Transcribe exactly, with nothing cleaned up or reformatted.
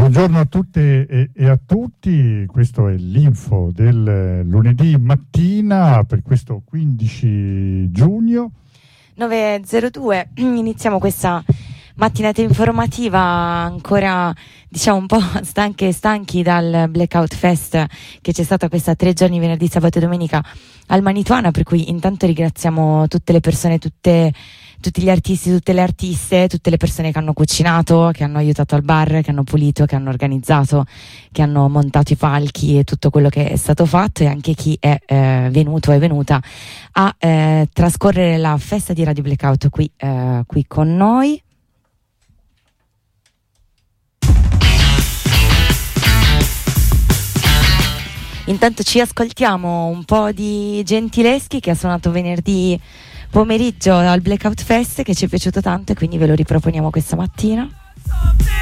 Buongiorno a tutte e, e a tutti, questo è l'info del lunedì mattina per questo quindici giugno. nove e zero due, iniziamo questa mattinata informativa ancora diciamo un po' stanche e stanchi dal Blackout Fest che c'è stata questa tre giorni venerdì, sabato e domenica al Manituana, per cui intanto ringraziamo tutte le persone, tutte tutti gli artisti, tutte le artiste, tutte le persone che hanno cucinato, che hanno aiutato al bar, che hanno pulito, che hanno organizzato, che hanno montato i palchi e tutto quello che è stato fatto, e anche chi è eh, venuto e venuta a eh, trascorrere la festa di Radio Blackout qui, eh, qui con noi. Intanto ci ascoltiamo un po' di Gentileschi, che ha suonato venerdì pomeriggio al Blackout Fest, che ci è piaciuto tanto e quindi ve lo riproponiamo questa mattina.